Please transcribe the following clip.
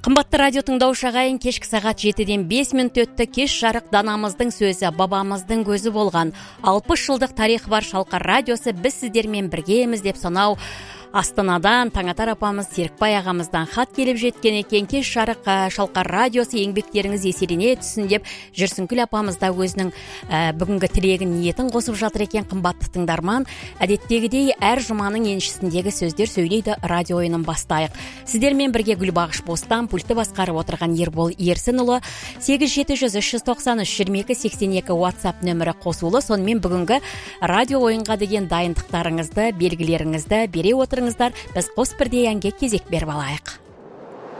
Қымбатты радио тыңдаушы ағайын, кешкі сағат 7-ден 5 минут өтті. Кеш жарық данамыздың сөзі, бабамыздың көзі болған 60 жылдық тарихы бар Шалқар радиосы біз сіздермен біргеміз деп сонау Астанадан Таңатар апамыз Серікбай ағамыздан хат келіп жеткен екен. Кеш жарық Шалқар радиосы еңбектеріңіз еселене түсін деп Жүрсінкүл апамыз да өзінің бүгінгі тілегін ниетін қосып жатыр екен. Қымбатты тыңдарман, әдеттегідей әр жұманың еншісіндегі сөздер сөйлейді радио ойынын бастайық. Сіздермен бірге Гүлбағыш Бостан, пульті басқарып отырған Ербол Ерсінұлы. 8700-393-2282 WhatsApp нөмірі қосулы. Сонымен бүгінгі радио ойынға деген дайындықтарыңызды, белгілеріңізді бере отырыңыздар. Біз қос бірдей әнге кезек беріп алайық.